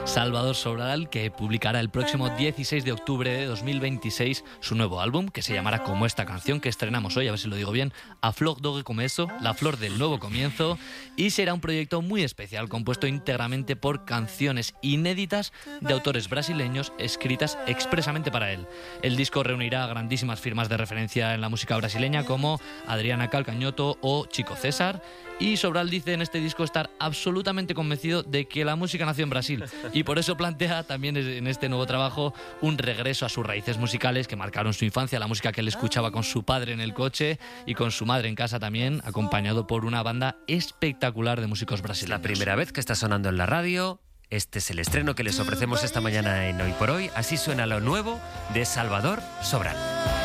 Salvador Sobral, que publicará el próximo 16 de octubre de 2026 su nuevo álbum, que se llamará como esta canción que estrenamos hoy, a ver si lo digo bien, A Flor do Recomeço, La Flor del Nuevo Comienzo, y será un proyecto muy especial, compuesto íntegramente por canciones inéditas de autores brasileños escritas expresamente para él. El disco reunirá grandísimas firmas de referencia en la música brasileña como Adriana Calcañoto o Chico César, y Sobral dice en este disco estar absolutamente convencido de que la música nació en Brasil, y por eso plantea también en este nuevo trabajo un regreso a sus raíces musicales que marcaron su infancia, la música que él escuchaba con su padre en el coche y con su madre en casa también, acompañado por una banda espectacular de músicos brasileños. La primera vez que está sonando en la radio. Este es el estreno que les ofrecemos esta mañana en Hoy por Hoy. Así suena lo nuevo de Salvador Sobral.